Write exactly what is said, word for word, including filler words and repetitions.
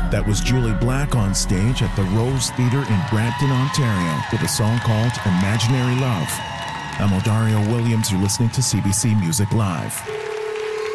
That was Julie Black on stage at the Rose Theatre in Brampton, Ontario, with a song called Imaginary Love. I'm Odario Williams. You're listening to C B C Music Live.